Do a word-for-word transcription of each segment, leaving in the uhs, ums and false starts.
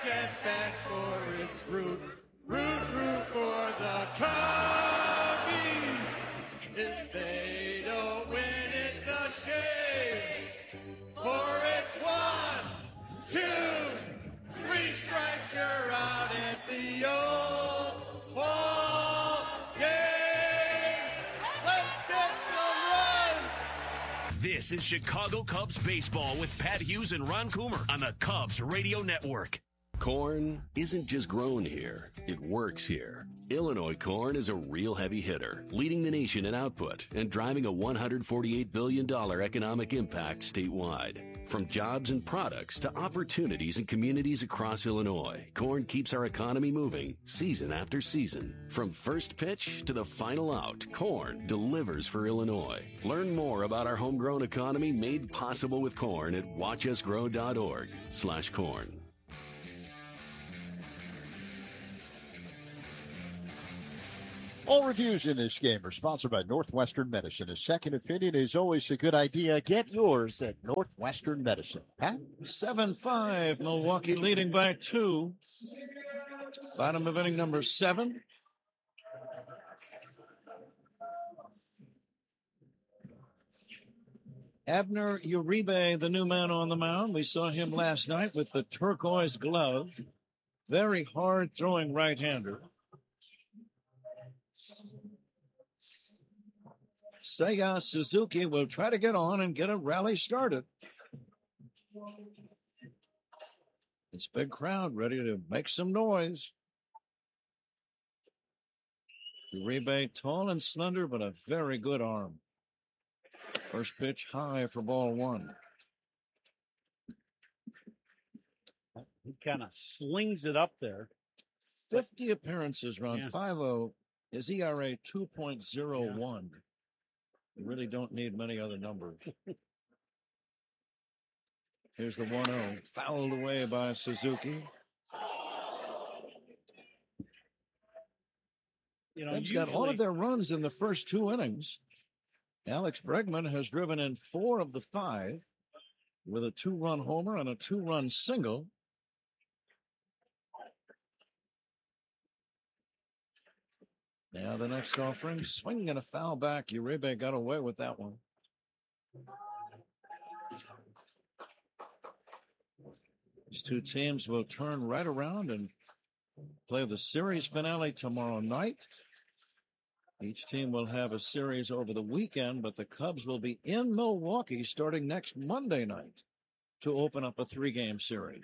Get back for its root, root, root for the Cubbies. If they don't win, it's a shame. For it's one, two, three strikes, you're out at the old ball game. Let's hit some runs. This is Chicago Cubs baseball with Pat Hughes and Ron Coomer on the Cubs Radio Network. Corn isn't just grown here, it works here. Illinois corn is a real heavy hitter, leading the nation in output and driving a one hundred forty-eight billion dollars economic impact statewide. From jobs and products to opportunities in communities across Illinois, corn keeps our economy moving season after season. From first pitch to the final out, corn delivers for Illinois. Learn more about our homegrown economy made possible with corn at watchusgrow.org slash corn. All reviews in this game are sponsored by Northwestern Medicine. A second opinion is always a good idea. Get yours at Northwestern Medicine. Pat? seven five, Milwaukee leading by two. Bottom of inning number seven. Abner Uribe, the new man on the mound. We saw him last night with the turquoise glove. Very hard throwing right-hander. Seiya Suzuki will try to get on and get a rally started. This big crowd ready to make some noise. Uribe, tall and slender, but a very good arm. First pitch high for ball one. He kind of slings it up there. fifty appearances, round Yeah. five oh. His E R A two point oh one. Yeah. You really don't need many other numbers. Here's the one oh, fouled away by Suzuki. You know, They've usually... got all of their runs in the first two innings. Alex Bregman has driven in four of the five with a two-run homer and a two-run single. Now the next offering, swinging and a foul back. Uribe got away with that one. These two teams will turn right around and play the series finale tomorrow night. Each team will have a series over the weekend, but the Cubs will be in Milwaukee starting next Monday night to open up a three-game series.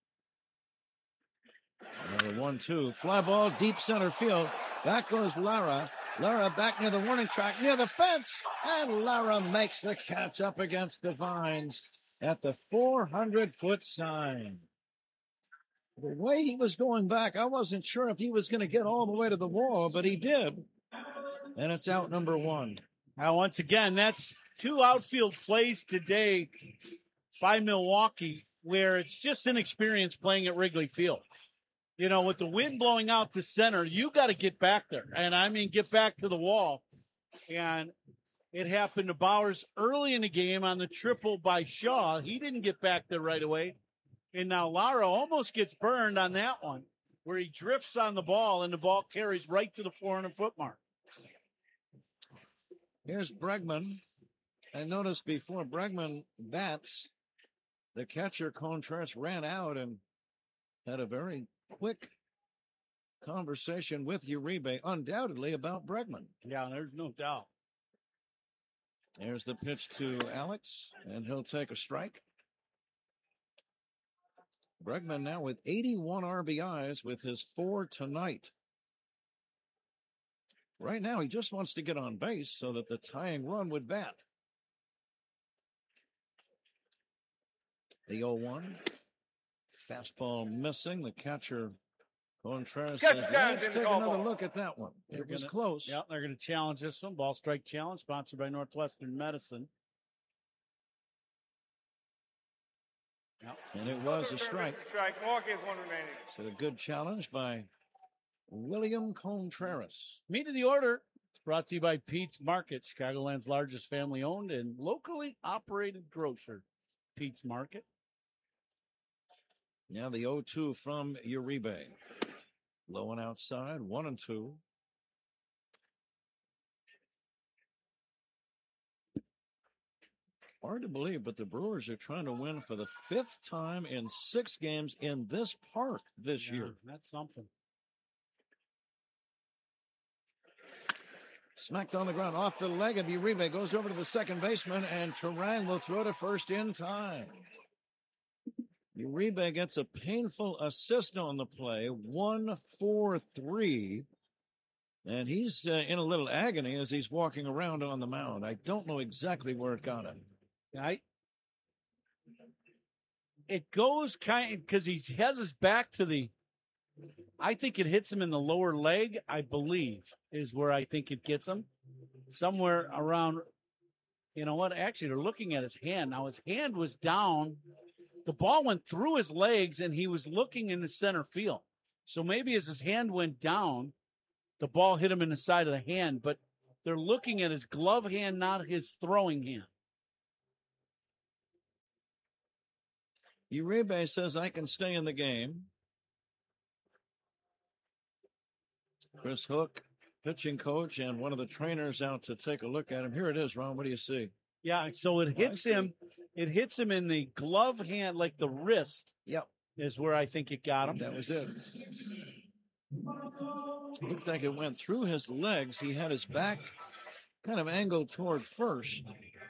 Another one two, fly ball, deep center field. Back goes Lara. Lara back near the warning track, near the fence, and Lara makes the catch up against the vines at the four hundred foot sign. The way he was going back, I wasn't sure if he was going to get all the way to the wall, but he did. And it's out number one. Now, once again, that's two outfield plays today by Milwaukee where it's just inexperience playing at Wrigley Field. You know, with the wind blowing out to center, you got to get back there. And I mean, get back to the wall. And it happened to Bowers early in the game on the triple by Shaw. He didn't get back there right away. And now Lara almost gets burned on that one where he drifts on the ball and the ball carries right to the four hundred foot mark. Here's Bregman. I noticed before Bregman bats, the catcher Contreras ran out and had a very quick conversation with Uribe, undoubtedly about Bregman. Yeah, there's no doubt. There's the pitch to Alex, and he'll take a strike. Bregman now with eighty-one R B Is with his four tonight. Right now, he just wants to get on base so that the tying run would bat. The oh one. Fastball missing. The catcher, Contreras, says, let's take another look at that one. It was close. Yeah, they're going to challenge this one. Ball strike challenge, sponsored by Northwestern Medicine. Yep. And it was a strike. Strike. Milwaukee has one remaining. So a good challenge by William Contreras. Meet of the order. It's brought to you by Pete's Market, Chicagoland's largest family-owned and locally operated grocer. Pete's Market. Now the oh two from Uribe. Low and outside, one and two. Hard to believe, but the Brewers are trying to win for the fifth time in six games in this park this yeah, year. That's something. Smacked on the ground off the leg of Uribe. Goes over to the second baseman, and Turang will throw to first in time. Uribe gets a painful assist on the play, one four three. And he's uh, in a little agony as he's walking around on the mound. I don't know exactly where it got him. I, it goes kind of because he has his back to the, I think it hits him in the lower leg, I believe, is where I think it gets him. Somewhere around, you know what? Actually, they're looking at his hand. Now, his hand was down. The ball went through his legs, and he was looking in the center field. So maybe as his hand went down, the ball hit him in the side of the hand. But they're looking at his glove hand, not his throwing hand. Uribe says, I can stay in the game. Chris Hook, pitching coach, and one of the trainers out to take a look at him. Here it is, Ron. What do you see? Yeah, so it hits him. It hits him in the glove hand, like the wrist. Yep. Is where I think it got him. That was it. Looks like it went through his legs. He had his back kind of angled toward first.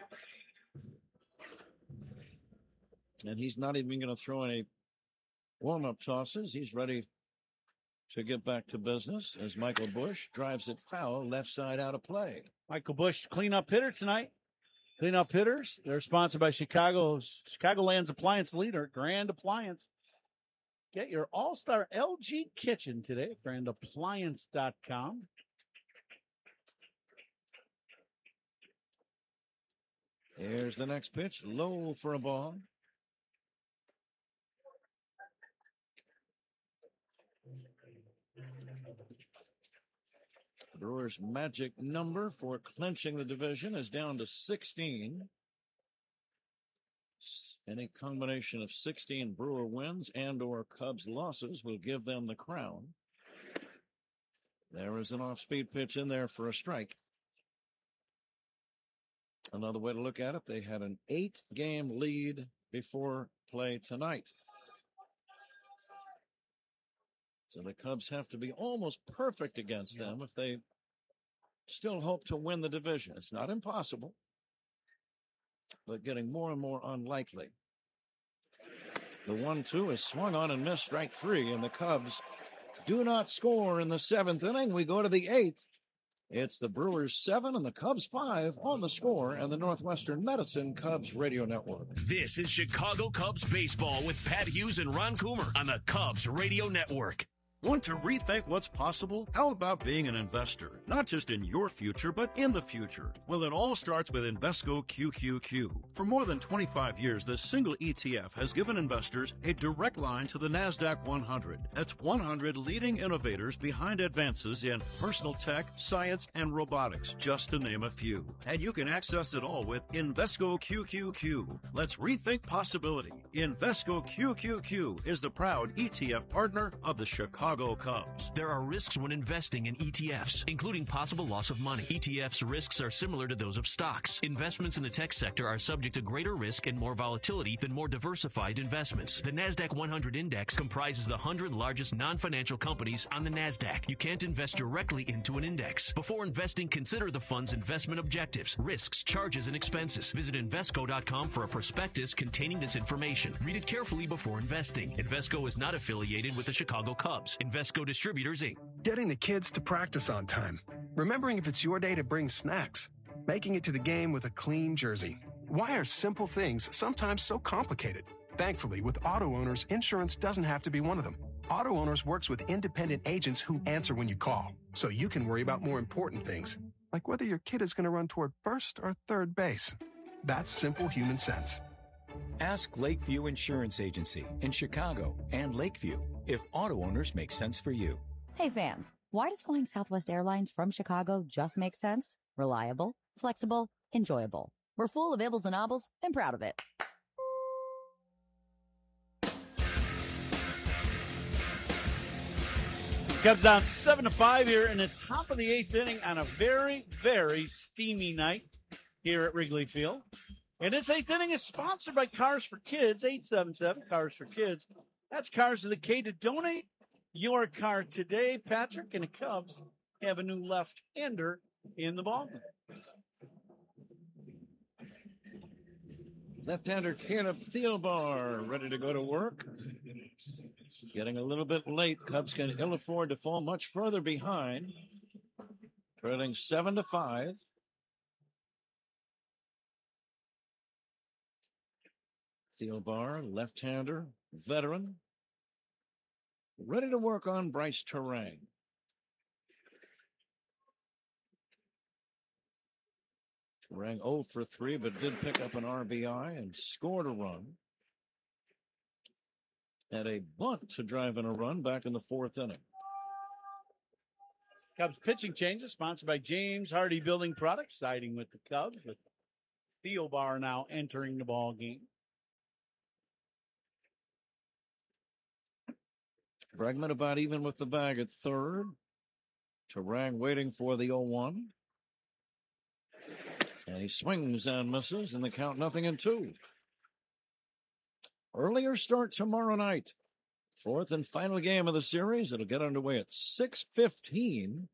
And he's not even going to throw any warm-up tosses. He's ready to get back to business as Michael Busch drives it foul, left side out of play. Michael Busch, cleanup hitter tonight. Cleanup hitters. They're sponsored by Chicago's Chicagoland's appliance leader, Grand Appliance. Get your all-star L G kitchen today at grand appliance dot com. Here's the next pitch, low for a ball. Brewers' magic number for clinching the division is down to sixteen. Any combination of sixteen Brewer wins and or Cubs losses will give them the crown. There is an off-speed pitch in there for a strike. Another way to look at it, they had an eight-game lead before play tonight. So the Cubs have to be almost perfect against yeah. them if they still hope to win the division. It's not impossible, but getting more and more unlikely. The one two is swung on and missed, strike three, and the Cubs do not score in the seventh inning. We go to the eighth. It's the Brewers seven and the Cubs five on the score and the Northwestern Medicine Cubs Radio Network. This is Chicago Cubs baseball with Pat Hughes and Ron Coomer on the Cubs Radio Network. Want to rethink what's possible? How about being an investor? Not just in your future, but in the future. Well, it all starts with Invesco Q Q Q. For more than twenty-five years, this single E T F has given investors a direct line to the NASDAQ one hundred. That's one hundred leading innovators behind advances in personal tech, science, and robotics, just to name a few. And you can access it all with Invesco Q Q Q. Let's rethink possibility. Invesco Q Q Q is the proud E T F partner of the Chicago Cubs. There are risks when investing in E T Fs, including possible loss of money. E T Fs' risks are similar to those of stocks. Investments in the tech sector are subject to greater risk and more volatility than more diversified investments. The NASDAQ one hundred index comprises the one hundred largest non-financial companies on the NASDAQ. You can't invest directly into an index. Before investing, consider the fund's investment objectives, risks, charges, and expenses. Visit Invesco dot com for a prospectus containing this information. Read it carefully before investing. Invesco is not affiliated with the Chicago Cubs. Invesco Distributors, Incorporated. Getting the kids to practice on time. Remembering if it's your day to bring snacks. Making it to the game with a clean jersey. Why are simple things sometimes so complicated? Thankfully, with auto owners, insurance doesn't have to be one of them. Auto Owners works with independent agents who answer when you call, so you can worry about more important things, like whether your kid is going to run toward first or third base. That's simple human sense. Ask Lakeview Insurance Agency in Chicago and Lakeview if auto owners make sense for you. Hey fans, why does flying Southwest Airlines from Chicago just make sense? Reliable, flexible, enjoyable. We're full of ibbles and obbles and proud of it. Cubs down seven to five here in the top of the eighth inning on a very, very steamy night here at Wrigley Field. And this eighth inning is sponsored by Cars for Kids, eight seven seven Cars for Kids. That's Cars with a K. To donate your car today, Patrick and the Cubs have a new left-hander in the ballgame. Left-hander Caleb Thielbar ready to go to work. Getting a little bit late. Cubs can ill afford to fall much further behind. Trailing seven to five. Thielbar, left-hander, veteran. Ready to work on Bryce Terang. Terang oh for three, but did pick up an R B I and scored a run. Had a bunt to drive in a run back in the fourth inning. Cubs pitching changes sponsored by James Hardy Building Products, siding with the Cubs with Thielbar now entering the ball game. Bregman about even with the bag at third. Terang waiting for the oh one. And he swings and misses, and the count nothing and two. Earlier start tomorrow night. Fourth and final game of the series. It'll get underway at six fifteen.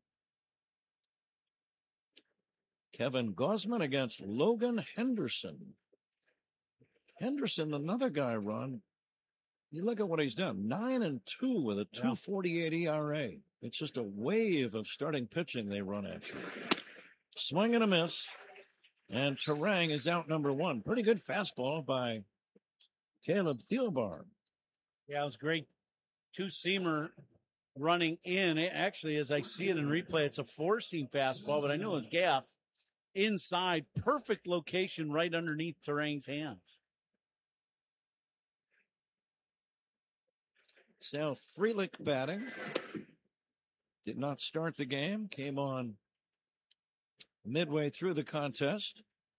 Kevin Gausman against Logan Henderson. Henderson, another guy, Ron. You look at what he's done. Nine and two with a two forty-eight E R A. It's just a wave of starting pitching they run at you. Swing and a miss. And Terang is out number one. Pretty good fastball by Caleb Thielbar. Yeah, it was great. Two-seamer running in. It actually, as I see it in replay, it's a four-seam fastball, but I know it's gas inside. Perfect location right underneath Terang's hands. Sal Frelick batting. Did not start the game. Came on midway through the contest.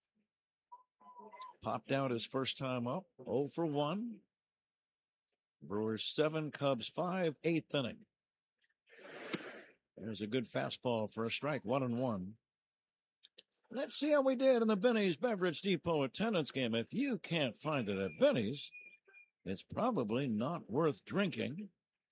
Popped out his first time up. oh for one. Brewers seven, Cubs five, eighth inning. There's a good fastball for a strike, one and one. Let's see how we did in the Benny's Beverage Depot attendance game. If you can't find it at Benny's, it's probably not worth drinking.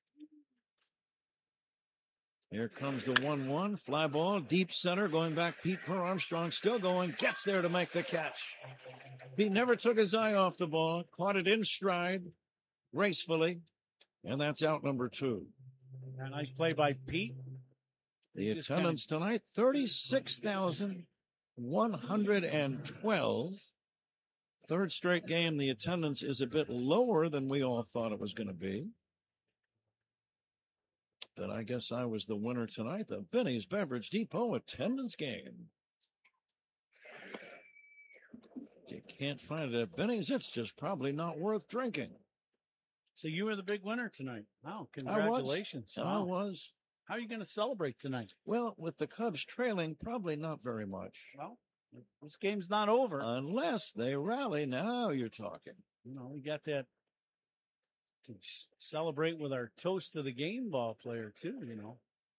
Here comes the one one. Fly ball, deep center, going back. Pete Per Armstrong still going. Gets there to make the catch. He never took his eye off the ball. Caught it in stride, gracefully. And that's out number two. A nice play by Pete. The attendance kinda... tonight, thirty-six thousand one hundred twelve. Third straight game, the attendance is a bit lower than we all thought it was going to be. But I guess I was the winner tonight, the Benny's Beverage Depot attendance game. If you can't find it at Benny's, it's just probably not worth drinking. So you were the big winner tonight. Wow, congratulations. I was. Wow. I was. How are you going to celebrate tonight? Well, with the Cubs trailing, probably not very much. Well, this game's not over. Unless they rally, now you're talking. You know, we got that. Can celebrate with our toast to the game ball player, too, you know.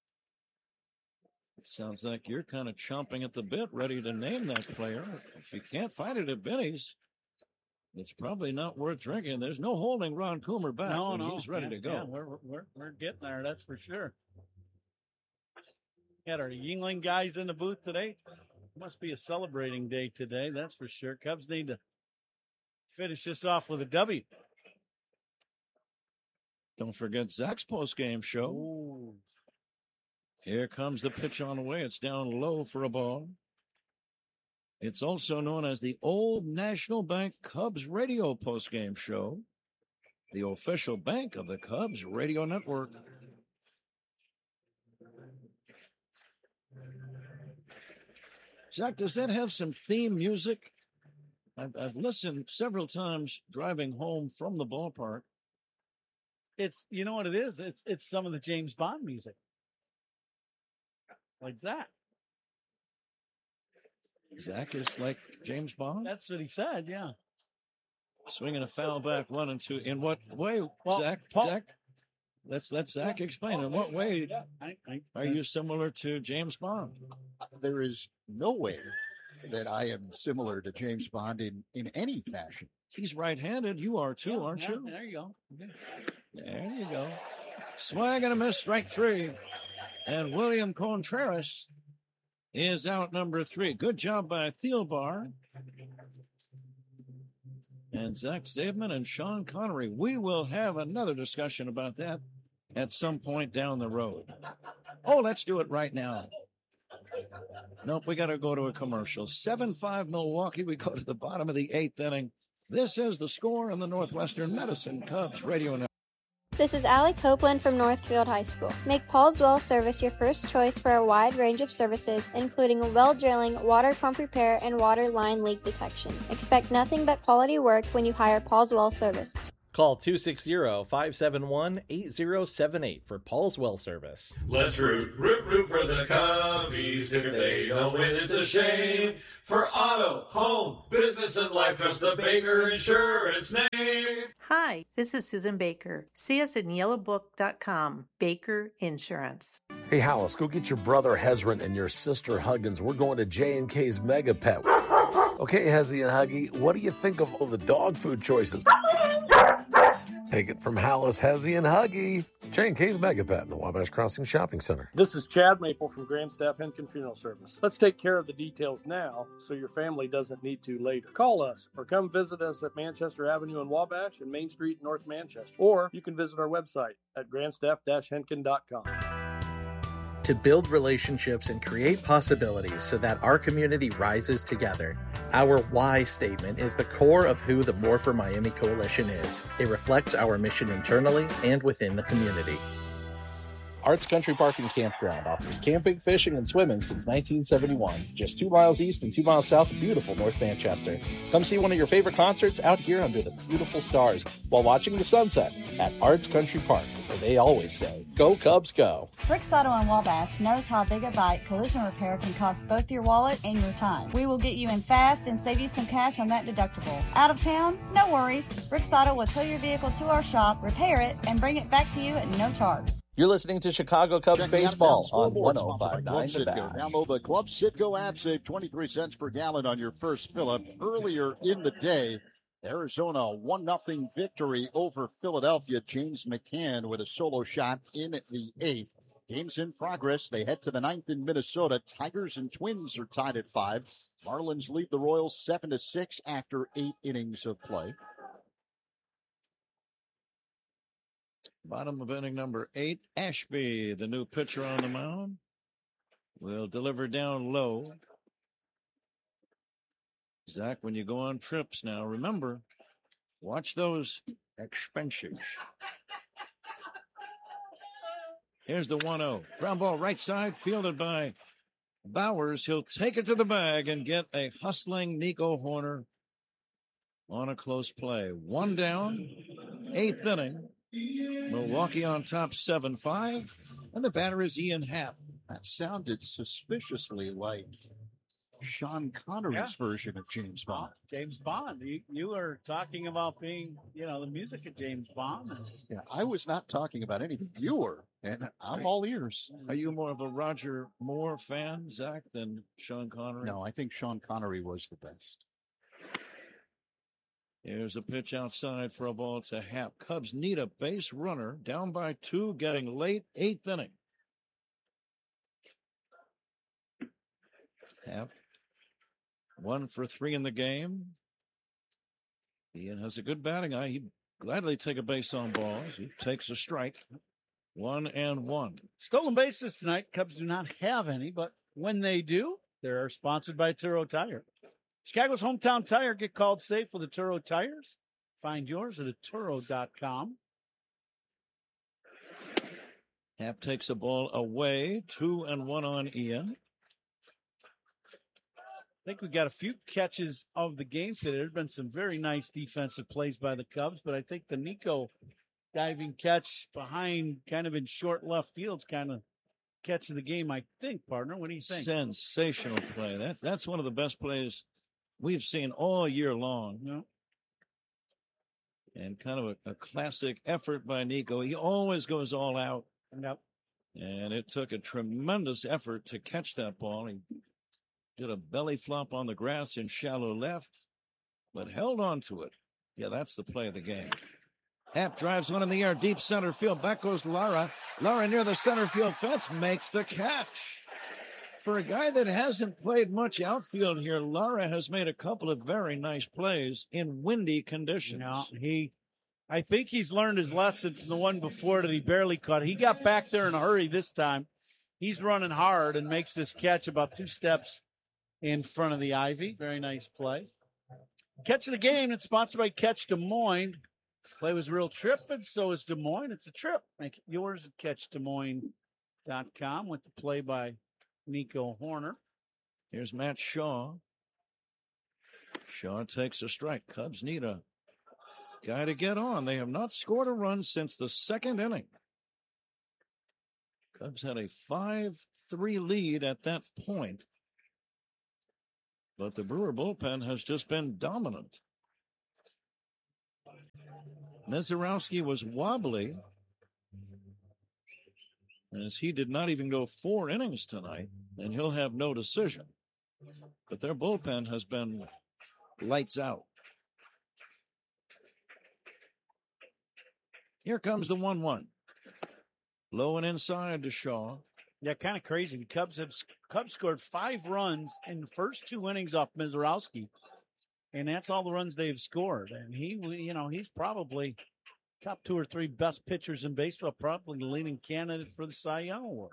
It sounds like you're kind of chomping at the bit, ready to name that player. If you can't find it at Benny's, it's probably not worth drinking. There's no holding Ron Coomer back. No, no. He's ready yeah, to go. Yeah, we're, we're, we're getting there, that's for sure. Got our Yuengling guys in the booth today. Must be a celebrating day today, that's for sure. Cubs need to finish this off with a W. Don't forget Zach's post-game show. Ooh. Here comes the pitch on the way. It's down low for a ball. It's also known as the Old National Bank Cubs radio post-game show, the official bank of the Cubs radio network. Zach, does that have some theme music? I've, I've listened several times driving home from the ballpark. It's, you know what it is? It's it's some of the James Bond music. Like that. Zach is like James Bond? That's what he said, yeah. Swinging a foul back, one and two. In what way, well, Zach? Paul, Zach? let's let Zach explain. In what way I, I, are you similar to James Bond? There is no way that I am similar to James Bond in, in any fashion. He's right-handed. You are too, Yeah, aren't yeah, you? There you go. Okay. There you go. Swing and a miss, strike three. And William Contreras is out number three. Good job by Thielbar. And Zach Zaveman and Sean Connery. We will have another discussion about that at some point down the road. Oh, let's do it right now. Nope, we got to go to a commercial. seven five Milwaukee. We go to the bottom of the eighth inning. This is the score on the Northwestern Medicine Cubs Radio Network. This is Allie Copeland from Northfield High School. Make Paul's Well Service your first choice for a wide range of services, including well drilling, water pump repair, and water line leak detection. Expect nothing but quality work when you hire Paul's Well Service. Call two six zero, five seven one, eight zero seven eight for Paul's Well Service. Let's root, root, root for the Cubbies. If they don't win, it's a shame. For auto, home, business, and life, trust the Baker Insurance name. Hi, this is Susan Baker. See us at yellow book dot com. Baker Insurance. Hey, Hollis, go get your brother Hezron and your sister Huggins. We're going to J and K's Mega Pet. Okay, Hezzy and Huggy, what do you think of all the dog food choices? Take it from Hollis, Hezzy, and Huggy. J and K's Mega Pet in the Wabash Crossing Shopping Center. This is Chad Maple from Grand Staff Henkin Funeral Service. Let's take care of the details now so your family doesn't need to later. Call us or come visit us at Manchester Avenue in Wabash and Main Street, North Manchester. Or you can visit our website at grandstaff dash henkin dot com. To build relationships and create possibilities so that our community rises together, our why statement is the core of who the More for Miami Coalition is. It reflects our mission internally and within the community. Arts Country Park and Campground offers camping, fishing, and swimming since nineteen seventy-one, just two miles east and two miles south of beautiful North Manchester. Come see one of your favorite concerts out here under the beautiful stars while watching the sunset at Arts Country Park, where they always say, "Go Cubs, go." Rick's Auto in Wabash knows how Big a Bite collision repair can cost both your wallet and your time. We will get you in fast and save you some cash on that deductible. Out of town? No worries. Rick's Auto will tow your vehicle to our shop, repair it, and bring it back to you at no charge. You're listening to Chicago Cubs Check baseball on one one oh five point nine The Bash. Download the Club Citgo app. Save twenty-three cents per gallon on your first fill-up. Earlier in the day, Arizona one nothing victory over Philadelphia. James McCann with a solo shot in the eighth. Game's in progress. They head to the ninth in Minnesota. Tigers and Twins are tied at five. Marlins lead the Royals seven to six after eight innings of play. Bottom of inning number eight, Ashby, the new pitcher on the mound, will deliver down low. Zach, when you go on trips now, remember, watch those expenses. Here's the one oh. Ground ball right side, fielded by Bowers. He'll take it to the bag and get a hustling Nico Horner on a close play. One down, eighth inning. Milwaukee on top seven five, and the batter is Ian Happ. That sounded suspiciously like Sean Connery's Yeah. version of James Bond. James Bond. You, you were talking about being, you know, the music of James Bond. Yeah, I was not talking about anything. You were, and I'm all ears. Are you more of a Roger Moore fan, Zach, than Sean Connery? No, I think Sean Connery was the best. Here's a pitch outside for a ball to Happ. Cubs need a base runner, down by two, getting late, eighth inning. Happ, one for three in the game. Ian has a good batting eye. He'd gladly take a base on balls. He takes a strike. One and one. Stolen bases tonight. Cubs do not have any, but when they do, they're sponsored by Turo Tire. Chicago's hometown tire. Get called safe with the Turo tires. Find yours at Turo dot com. Happ takes a ball away. Two and one on Ian. I think we got a few catches of the game today. There's been some very nice defensive plays by the Cubs, but I think the Nico diving catch behind, kind of in short left field's kind of catch of the game, I think, partner. What do you think? Sensational play. That's that's one of the best plays we've seen all year long. Yeah. And kind of a, a classic effort by Nico. He always goes all out. Yep. And it took a tremendous effort to catch that ball. He did a belly flop on the grass in shallow left, but held on to it. Yeah, that's the play of the game. Happ drives one in the air, deep center field. Back goes Lara. Lara near the center field fence makes the catch. For a guy that hasn't played much outfield here, Lara has made a couple of very nice plays in windy conditions. No, he, I think he's learned his lesson from the one before that he barely caught. He got back there in a hurry this time. He's running hard and makes this catch about two steps in front of the ivy. Very nice play. Catch of the game. It's sponsored by Catch Des Moines. Play was real trip, and so is Des Moines. It's a trip. Make it yours at catch des moines dot com with the play by Nico Horner. Here's Matt Shaw. Shaw takes a strike. Cubs need a guy to get on. They have not scored a run since the second inning. Cubs had a five three lead at that point. But the Brewer bullpen has just been dominant. Mizorowski was wobbly, as he did not even go four innings tonight, and he'll have no decision. But their bullpen has been lights out. Here comes the one one. Low and inside to Shaw. Yeah, kind of crazy. The Cubs have Cubs scored five runs in the first two innings off Mizorowski, and that's all the runs they've scored. And he, you know, he's probably top two or three best pitchers in baseball, probably the leading candidate for the Cy Young Award.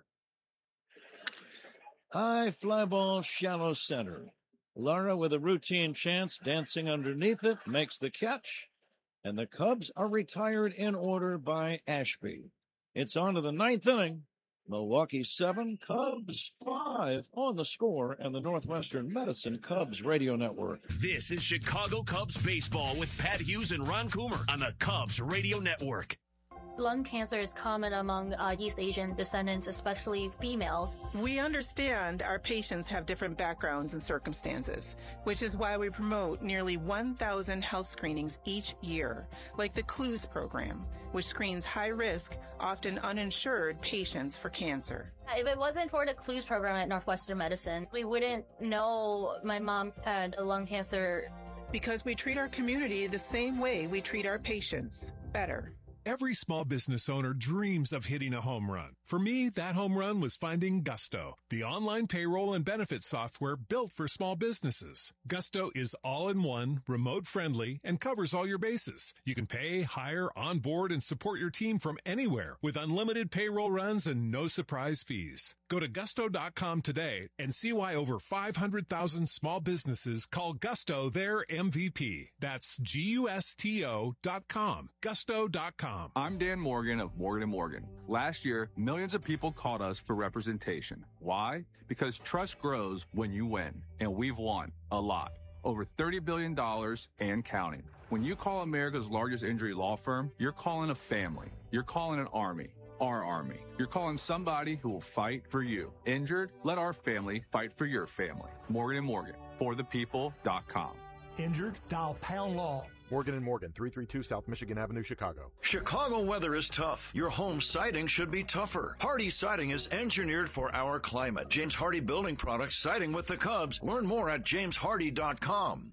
High fly ball, shallow center. Lara with a routine chance, dancing underneath it, makes the catch, and the Cubs are retired in order by Ashby. It's on to the ninth inning. Milwaukee seven, Cubs five on the Score and the Northwestern Medicine Cubs Radio Network. This is Chicago Cubs baseball with Pat Hughes and Ron Coomer on the Cubs Radio Network. Lung cancer is common among uh, East Asian descendants, especially females. We understand our patients have different backgrounds and circumstances, which is why we promote nearly one thousand health screenings each year, like the CLUES program, which screens high-risk, often uninsured patients for cancer. If it wasn't for the CLUES program at Northwestern Medicine, we wouldn't know my mom had lung cancer. Because we treat our community the same way we treat our patients, better. Every small business owner dreams of hitting a home run. For me, that home run was finding Gusto, the online payroll and benefits software built for small businesses. Gusto is all-in-one, remote-friendly, and covers all your bases. You can pay, hire, onboard, and support your team from anywhere with unlimited payroll runs and no surprise fees. Go to gusto dot com today and see why over five hundred thousand small businesses call Gusto their M V P. That's G U S T O dot com. Gusto dot com. I'm Dan Morgan of Morgan and Morgan. Last year, millions of people called us for representation. Why? Because trust grows when you win, and we've won a lot. Over thirty billion dollars and counting. When you call America's largest injury law firm, you're calling a family. You're calling an army. Our army. You're calling somebody who will fight for you. Injured? Let our family fight for your family. Morgan and Morgan. For the people dot com. Injured? Dial pound law. Morgan and Morgan, three thirty-two South Michigan Avenue, Chicago. Chicago weather is tough. Your home siding should be tougher. Hardy Siding is engineered for our climate. James Hardy Building Products, siding with the Cubs. Learn more at james hardy dot com.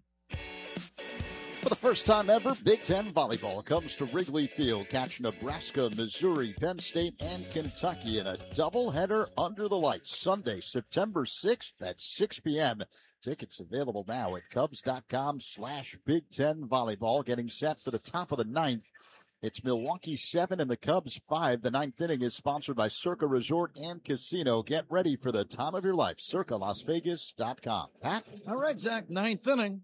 For the first time ever, Big Ten volleyball comes to Wrigley Field. Catch Nebraska, Missouri, Penn State, and Kentucky in a doubleheader under the lights. Sunday, September sixth at six p.m. Tickets available now at cubs dot com slash Big Ten volleyball. Getting set for the top of the ninth. It's Milwaukee seven and the Cubs five. The ninth inning is sponsored by Circa Resort and Casino. Get ready for the time of your life. circa las vegas dot com. Pat? All right, Zach, ninth inning.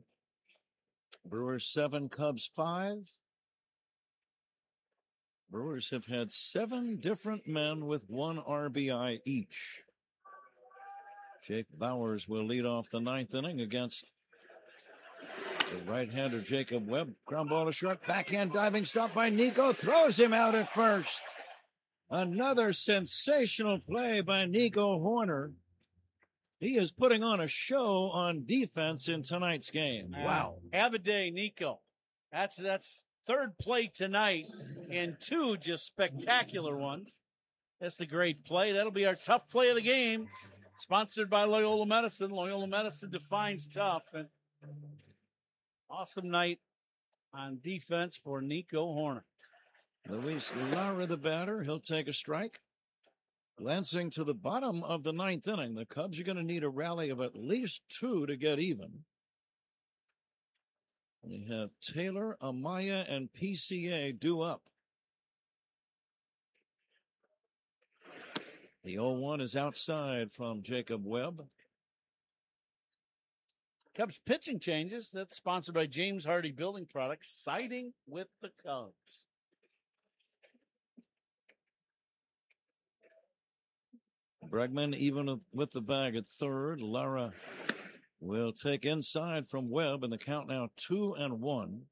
Brewers seven, Cubs five. Brewers have had seven different men with one R B I each. Jake Bowers will lead off the ninth inning against the right-hander Jacob Webb. Ground ball to short, backhand diving stop by Nico, throws him out at first. Another sensational play by Nico Horner. He is putting on a show on defense in tonight's game. Wow. Uh, have a day, Nico. That's, that's, third play tonight and two just spectacular ones. That's the great play. That'll be our tough play of the game. Sponsored by Loyola Medicine. Loyola Medicine defines tough. And awesome night on defense for Nico Horner. Luis Lara, the batter. He'll take a strike. Glancing to the bottom of the ninth inning, the Cubs are going to need a rally of at least two to get even. They have Taylor, Amaya, and P C A due up. The oh one is outside from Jacob Webb. Cubs pitching changes. That's sponsored by James Hardy Building Products, siding with the Cubs. Bregman even with the bag at third. Lara will take inside from Webb, and the count now two and one.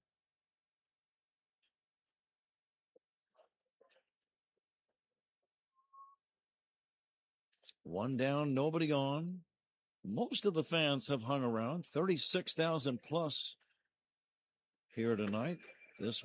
One down, nobody on. Most of the fans have hung around, thirty-six thousand plus here tonight. This